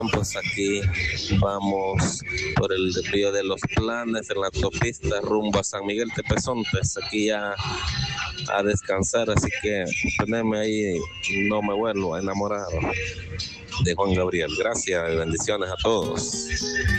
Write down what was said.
Pues aquí vamos por el río de los Planes en la autopista rumbo a San Miguel Tepezontes, aquí ya a descansar, así que ponerme ahí, no me vuelvo a enamorar de Juan Gabriel. Gracias y bendiciones a todos.